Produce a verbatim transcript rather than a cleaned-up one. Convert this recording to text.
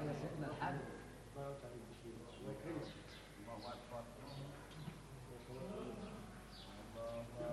يا سيدنا الحاج. الله يرضى عليك. الله يكرمك. الله أكبر.